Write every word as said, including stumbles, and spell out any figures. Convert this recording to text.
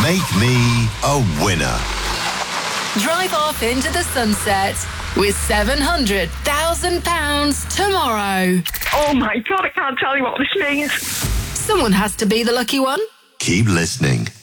Make me a winner. Drive off into the sunset with seven hundred thousand pounds tomorrow. Oh my God, I can't tell you what this means. Someone has to be the lucky one. Keep listening.